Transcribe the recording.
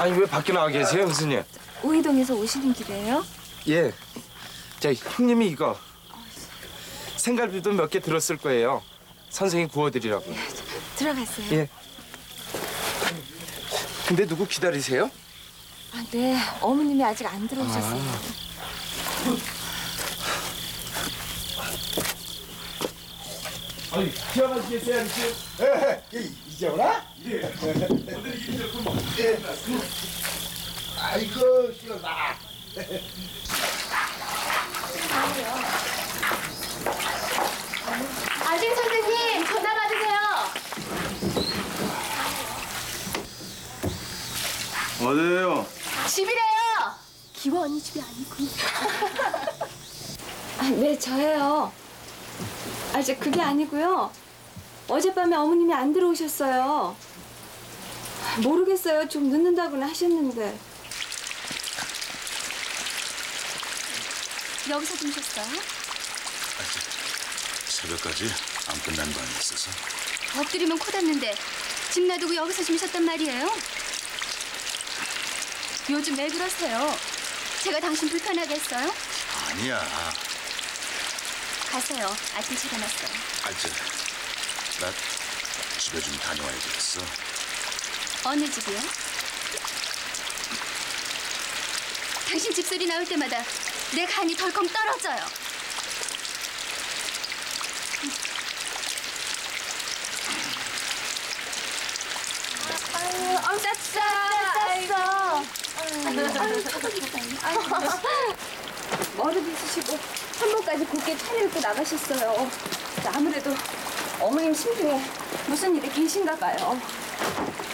아니 왜 밖에 나와 계세요, 형수님? 우이동에서 오시는 길이에요? 예. 자, 형님이 이거 생갈비도 몇 개 들었을 거예요. 선생님 구워드리라고. 들어가세요. 예. 근데 누구 기다리세요? 아, 네. 어머님이 아직 안 들어오셨어요. 아니, 시원하시 계세요, 아저씨? 이제 오나? 예. 오늘 일이 좀 아이고 시원하다. 아진 선생님, 전화 받으세요. 어디에요? 집이래요. 기와 언니 집이 아니고. 아, 네, 저예요. 그게 아니고요. 어젯밤에 어머님이 안 들어오셨어요. 모르겠어요. 좀 늦는다고는 하셨는데. 여기서 주무셨어요? 새벽까지 안 끝난 거 아니었어서? 엎드리면 코 닿는데 집 놔두고 여기서 주무셨단 말이에요? 요즘 왜 그러세요? 제가 당신 불편하게 했어요? 아니야. 가세요. 아침 제가 놨어요. 나 집에 좀 다녀와야 되겠어. 어느 집이요? 당신 집소리 나올 때마다 내 간이 덜컹 떨어져요. 머리 빗으시고 한복까지 곱게 차려입고 나가셨어요. 아무래도 어머님 심중에 무슨 일이 계신가 봐요.